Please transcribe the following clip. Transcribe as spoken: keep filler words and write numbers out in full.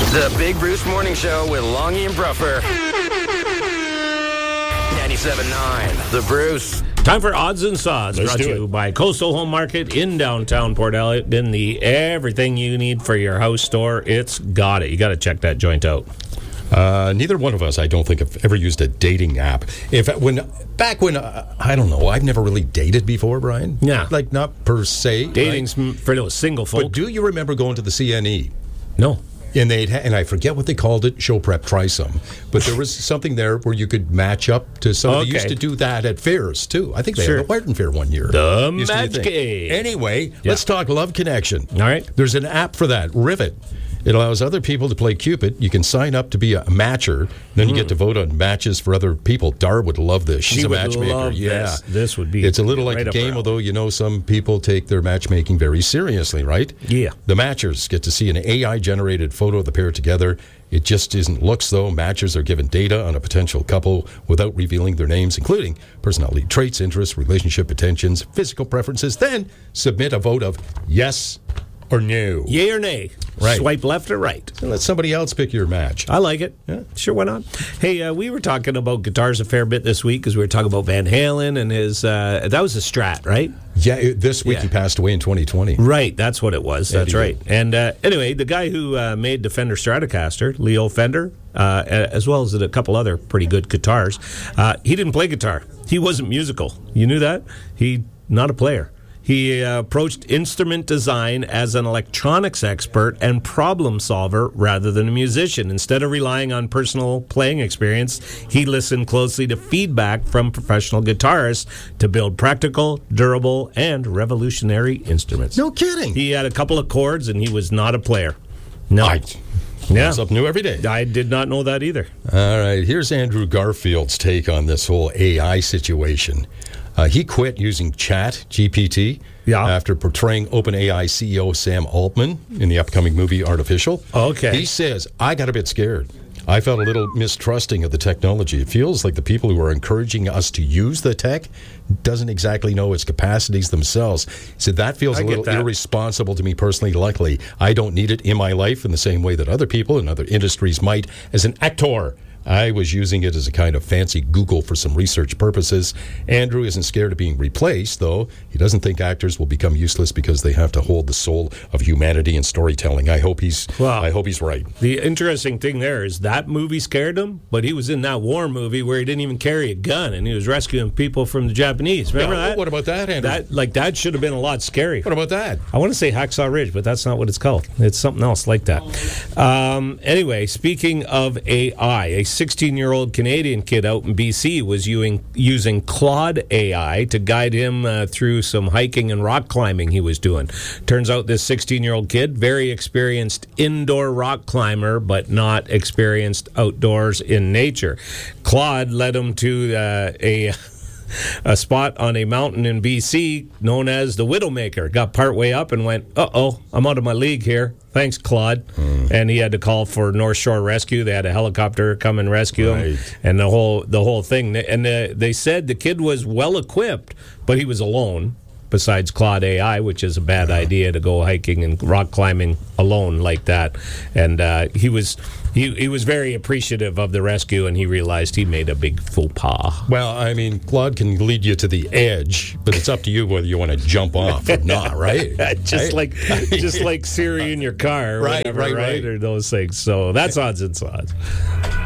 The Big Bruce Morning Show with Longy and Bruffer. ninety-seven point nine, The Bruce. Time for Odds and Sods, Let's brought to you it. by Coastal Home Market in downtown Port Elliot. In the everything you need for your house store, it's got it. You got to check that joint out. Uh, neither one of us, I don't think, have ever used a dating app. If when back when uh, I don't know, I've never really dated before, Brian. Yeah. like not per se. Dating's right? for those single folk. But do you remember going to the C N E? No. And they'd ha- and I forget what they called it. Show prep, try some. But there was something there where you could match up to somebody. Okay. They used to do that at fairs too. I think they Sure. had the Martin Fair one year. The Used to be a thing. Magic. Anyway, Yeah. let's talk Love Connection. All right. There's an app for that, Rivet. It allows other people to play Cupid. You can sign up to be a matcher. Then you get to vote on matches for other people. Dar would love this. She's She a would matchmaker. love yeah. this. This would be It's a little like right a up her game, alley. although you know some people take their matchmaking very seriously, right? Yeah. The matchers get to see an A I-generated photo of the pair together. It just isn't looks, though. Matchers are given data on a potential couple without revealing their names, including personality traits, interests, relationship intentions, physical preferences. Then submit a vote of yes or no. Yay or nay? Right. Swipe left or right? And let somebody else pick your match. I like it. Yeah. Sure, why not? Hey, uh, we were talking about guitars a fair bit this week because we were talking about Van Halen and his. Uh, that was a Strat, right? Yeah, it- this week Yeah. he passed away in twenty twenty. Right, that's what it was. That's he right. And uh, anyway, the guy who uh, made the Fender Stratocaster, Leo Fender, uh, as well as a couple other pretty good guitars, uh, he didn't play guitar. He wasn't musical. You knew that? He not a player. He uh, approached instrument design as an electronics expert and problem solver rather than a musician. Instead of relying on personal playing experience, he listened closely to feedback from professional guitarists to build practical, durable, and revolutionary instruments. No kidding. He had a couple of chords, and he was not a player. No. I, Yeah. Something new every day. I did not know that either. All right, here's Andrew Garfield's take on this whole A I situation. Uh, he quit using Chat G P T Yeah. after portraying OpenAI C E O Sam Altman in the upcoming movie Artificial. Okay. He says, I got a bit scared. I felt a little mistrusting of the technology. It feels like the people who are encouraging us to use the tech doesn't exactly know its capacities themselves. He said, that feels I a get little that. irresponsible to me personally. Luckily, I don't need it in my life in the same way that other people in other industries might. As an actor, I was using it as a kind of fancy Google for some research purposes. Andrew isn't scared of being replaced, though. He doesn't think actors will become useless because they have to hold the soul of humanity and storytelling. I hope he's Well, I hope he's right. The interesting thing there is that movie scared him, but he was in that war movie where he didn't even carry a gun and he was rescuing people from the Japanese. Remember Yeah, that? what about that, Andrew? That like that should have been a lot scarier. What about that? I want to say Hacksaw Ridge, but that's not what it's called. It's something else like that. Um, anyway, speaking of A I, a sixteen-year-old Canadian kid out in B C was using, using Claude A I to guide him uh, through some hiking and rock climbing he was doing. Turns out this sixteen-year-old kid, very experienced indoor rock climber, but not experienced outdoors in nature. Claude led him to uh, a... a spot on a mountain in B C known as the Widowmaker. Got partway up and went, uh-oh, I'm out of my league here. Thanks, Claude. Mm. And he had to call for North Shore Rescue. They had a helicopter come and rescue Right. him, and the whole the whole thing. And uh, they said the kid was well equipped, but he was alone. Besides Claude A I, which is a bad yeah. idea to go hiking and rock climbing alone like that. And uh, he was he, he was very appreciative of the rescue, and he realized he made a big faux pas. Well, I mean, Claude can lead you to the edge, but it's up to you whether you want to jump off or not, right? just right? like just like Siri in your car, or right, whatever, right, right, right, or those things. So that's odds and sods.